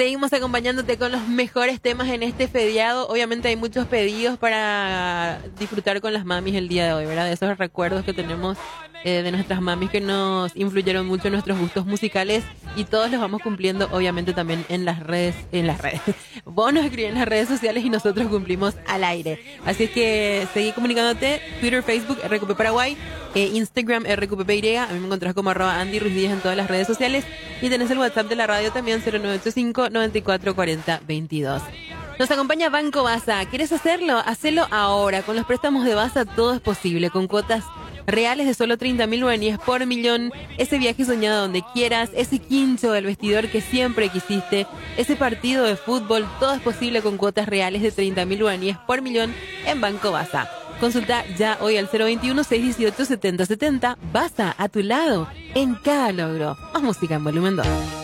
Seguimos acompañándote con los mejores temas en este feriado. Obviamente hay muchos pedidos para disfrutar con las mamis el día de hoy, ¿verdad? De esos recuerdos que tenemos de nuestras mamis que nos influyeron mucho en nuestros gustos musicales y todos los vamos cumpliendo obviamente también en las redes. Vos nos escribís en las redes sociales y nosotros cumplimos al aire. Así es que seguí comunicándote. Twitter, Facebook, RQP Paraguay, Instagram, RQPPY. A mí me encontrás como @Andy Ruiz Díaz en todas las redes sociales y tenés el WhatsApp de la radio también 0985 94 40 22. Nos acompaña Banco Baza. ¿Quieres hacerlo? Hacelo ahora. Con los préstamos de Baza todo es posible. Con cuotas reales de solo 30.000 guaraníes por millón. Ese viaje soñado donde quieras. Ese quincho del vestidor que siempre quisiste. Ese partido de fútbol. Todo es posible con cuotas reales de 30.000 guaraníes por millón en Banco Baza. Consulta ya hoy al 021-618-7070. Baza, a tu lado, en cada logro. Más música en volumen 2.